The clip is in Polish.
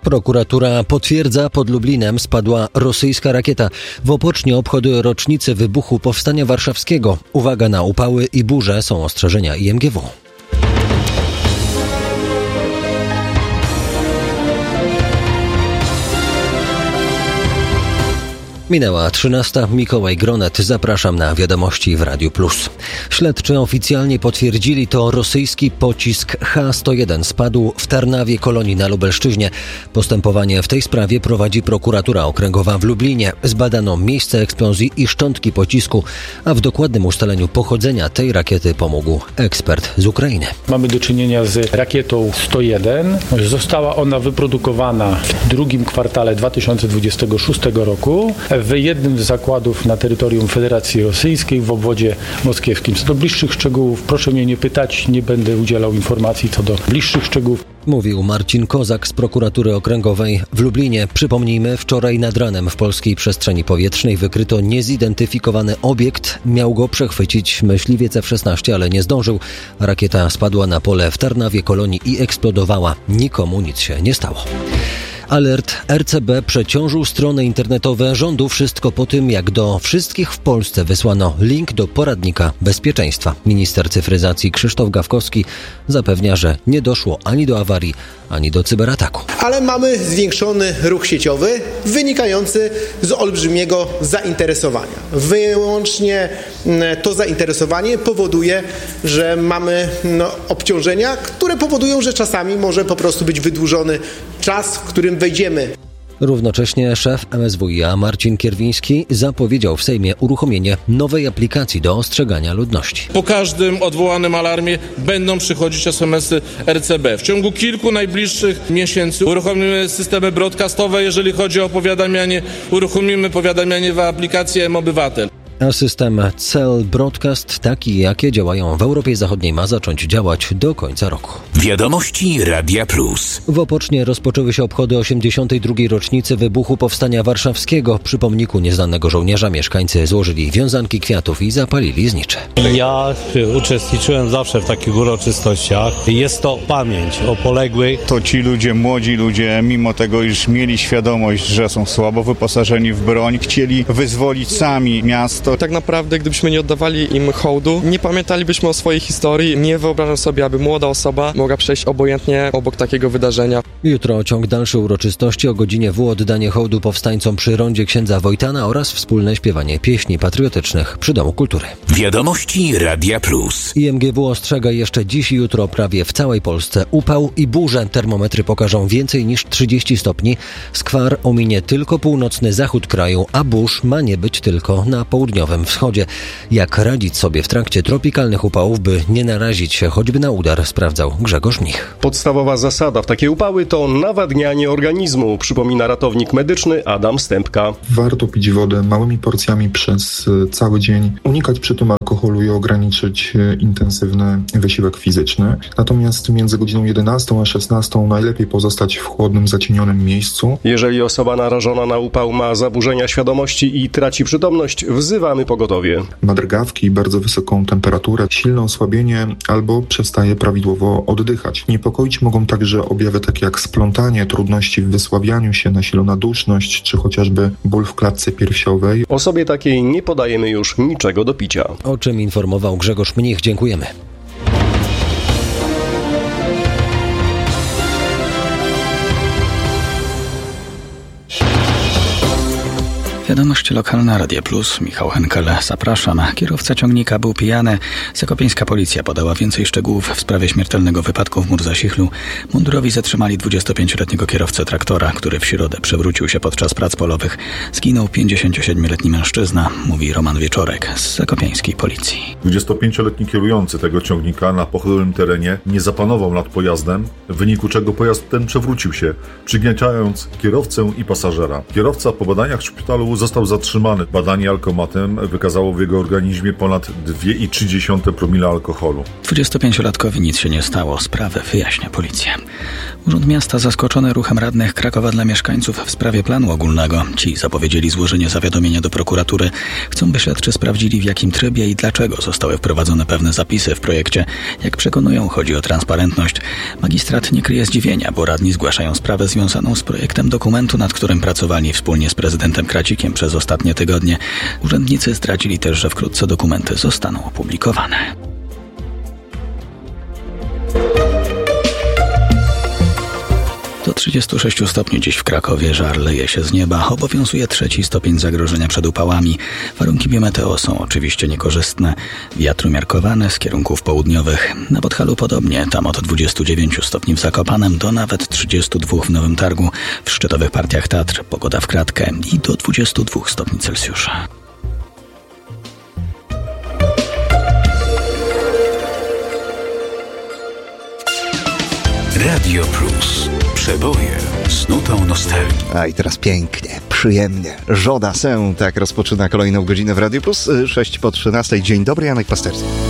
Prokuratura potwierdza, pod Lublinem spadła rosyjska rakieta. W Opocznie obchody rocznicy wybuchu Powstania Warszawskiego. Uwaga na upały i burze, są ostrzeżenia IMGW. Minęła 13. Mikołaj Gronet. Zapraszam na wiadomości w Radiu Plus. Śledczy oficjalnie potwierdzili, to rosyjski pocisk H-101 spadł w Tarnawie Kolonii na Lubelszczyźnie. Postępowanie w tej sprawie prowadzi prokuratura okręgowa w Lublinie. Zbadano miejsce eksplozji i szczątki pocisku, a w dokładnym ustaleniu pochodzenia tej rakiety pomógł ekspert z Ukrainy. Mamy do czynienia z rakietą 101. Została ona wyprodukowana w drugim kwartale 2026 roku. W jednym z zakładów na terytorium Federacji Rosyjskiej w obwodzie moskiewskim. Co do bliższych szczegółów, proszę mnie nie pytać, nie będę udzielał informacji co do bliższych szczegółów. Mówił Marcin Kozak z prokuratury okręgowej w Lublinie. Przypomnijmy, wczoraj nad ranem w polskiej przestrzeni powietrznej wykryto niezidentyfikowany obiekt. Miał go przechwycić myśliwiec F-16, ale nie zdążył. Rakieta spadła na pole w Tarnawie Kolonii i eksplodowała. Nikomu nic się nie stało. Alert RCB przeciążył strony internetowe rządu. Wszystko po tym, jak do wszystkich w Polsce wysłano link do poradnika bezpieczeństwa. Minister cyfryzacji Krzysztof Gawkowski zapewnia, że nie doszło ani do awarii, ani do cyberataku. Ale mamy zwiększony ruch sieciowy wynikający z olbrzymiego zainteresowania. Wyłącznie to zainteresowanie powoduje, że mamy obciążenia, które powodują, że czasami może po prostu być wydłużony czas, w którym wejdziemy. Równocześnie szef MSWiA Marcin Kierwiński zapowiedział w Sejmie uruchomienie nowej aplikacji do ostrzegania ludności. Po każdym odwołanym alarmie będą przychodzić SMS-y RCB. W ciągu kilku najbliższych miesięcy uruchomimy systemy broadcastowe, jeżeli chodzi o powiadamianie, uruchomimy powiadamianie w aplikacji mObywatel. A system Cell Broadcast, taki jakie działają w Europie Zachodniej, ma zacząć działać do końca roku. Wiadomości Radia Plus. W Opocznie rozpoczęły się obchody 82. rocznicy wybuchu Powstania Warszawskiego. Przy pomniku nieznanego żołnierza mieszkańcy złożyli wiązanki kwiatów i zapalili znicze. Ja uczestniczyłem zawsze w takich uroczystościach. Jest to pamięć o poległych. To ci ludzie, młodzi ludzie, mimo tego, iż mieli świadomość, że są słabo wyposażeni w broń, chcieli wyzwolić sami miasto. Tak naprawdę, gdybyśmy nie oddawali im hołdu, nie pamiętalibyśmy o swojej historii. Nie wyobrażam sobie, aby młoda osoba mogła przejść obojętnie obok takiego wydarzenia. Jutro ciąg dalszy uroczystości. O godzinie W oddanie hołdu powstańcom przy rondzie księdza Wojtana oraz wspólne śpiewanie pieśni patriotycznych przy Domu Kultury. Wiadomości Radia Plus. IMGW ostrzega jeszcze dziś i jutro prawie w całej Polsce upał i burze. Termometry pokażą więcej niż 30 stopni. Skwar ominie tylko północny zachód kraju, a burz ma nie być tylko na południowym wschodzie. Jak radzić sobie w trakcie tropikalnych upałów, by nie narazić się choćby na udar, sprawdzał Grzegorz Mnich. Podstawowa zasada w takie upały to nawadnianie organizmu, przypomina ratownik medyczny Adam Stępka. Warto pić wodę małymi porcjami przez cały dzień, unikać przy tym alkoholu i ograniczyć intensywny wysiłek fizyczny. Natomiast między godziną 11 a 16 najlepiej pozostać w chłodnym, zacienionym miejscu. Jeżeli osoba narażona na upał ma zaburzenia świadomości i traci przytomność, wzywamy pogotowie. Ma drgawki, bardzo wysoką temperaturę, silne osłabienie albo przestaje prawidłowo oddychać. Niepokoić mogą także objawy takie jak splątanie, trudności w wysławianiu się, nasilona duszność czy chociażby ból w klatce piersiowej. Osobie takiej nie podajemy już niczego do picia. O czym informował Grzegorz Mnich. Dziękujemy. Wiadomości lokalne, Radia Plus, Michał Henkel, zapraszam. Kierowca ciągnika był pijany. Zakopiańska policja podała więcej szczegółów w sprawie śmiertelnego wypadku w Murzasichlu. Mundurowi zatrzymali 25-letniego kierowcę traktora, który w środę przewrócił się podczas prac polowych. Zginął 57-letni mężczyzna, mówi Roman Wieczorek z zakopiańskiej policji. 25-letni kierujący tego ciągnika na pochylonym terenie nie zapanował nad pojazdem, w wyniku czego pojazd ten przewrócił się, przygniatając kierowcę i pasażera. Kierowca po badaniach w szpitalu został zatrzymany. Badanie alkomatem wykazało w jego organizmie ponad 2,3 promila alkoholu. 25-latkowi nic się nie stało. Sprawę wyjaśnia policja. Urząd Miasta zaskoczony ruchem radnych Krakowa dla mieszkańców w sprawie planu ogólnego. Ci zapowiedzieli złożenie zawiadomienia do prokuratury. Chcą, by śledczy sprawdzili, w jakim trybie i dlaczego zostały wprowadzone pewne zapisy w projekcie. Jak przekonują, chodzi o transparentność. Magistrat nie kryje zdziwienia, bo radni zgłaszają sprawę związaną z projektem dokumentu, nad którym pracowali wspólnie z prezydentem Kracikiem przez ostatnie tygodnie. Urzędnicy zdradzili też, że wkrótce dokumenty zostaną opublikowane. Do 36 stopni dziś w Krakowie, żar leje się z nieba, obowiązuje 3 stopień zagrożenia przed upałami. Warunki biometeo są oczywiście niekorzystne. Wiatr umiarkowany z kierunków południowych. Na Podhalu podobnie, tam od 29 stopni w Zakopanem do nawet 32 w Nowym Targu. W szczytowych partiach Tatr pogoda w kratkę i do 22 stopni Celsjusza. Radio Plus. Przeboje z nutą nostalgii. A i teraz pięknie, przyjemnie. Joda Sen tak rozpoczyna kolejną godzinę w Radio Plus. 6 po 13. Dzień dobry, Janek Pasterski.